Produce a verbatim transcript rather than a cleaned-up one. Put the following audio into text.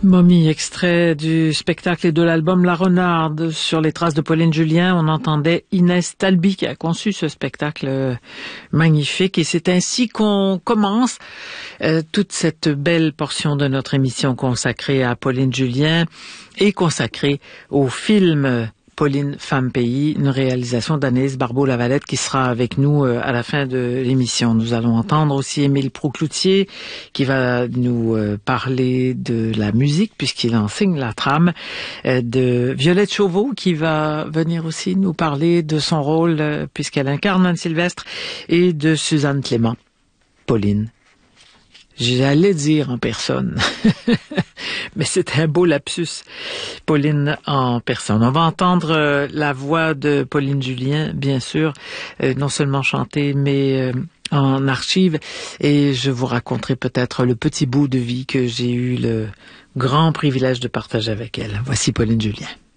Mommy, extrait du spectacle et de l'album La Renarde. Sur les traces de Pauline Julien, on entendait Inès Talby qui a conçu ce spectacle magnifique. Et c'est ainsi qu'on commence euh, toute cette belle portion de notre émission consacrée à Pauline Julien et consacrée au film Pauline, Femme Pays, une réalisation d'Anaïs Barbeau-Lavalette qui sera avec nous euh, à la fin de l'émission. Nous allons entendre aussi Émile Proucloutier qui va nous euh, parler de la musique puisqu'il enseigne la trame, euh, de Violette Chauveau qui va venir aussi nous parler de son rôle euh, puisqu'elle incarne Anne-Sylvestre, et de Suzanne Clément. Pauline. J'allais dire en personne, mais c'était un beau lapsus. Pauline en personne. On va entendre euh, la voix de Pauline Julien, bien sûr, euh, non seulement chantée, mais euh, en archive. Et je vous raconterai peut-être le petit bout de vie que j'ai eu le grand privilège de partager avec elle. Voici Pauline Julien.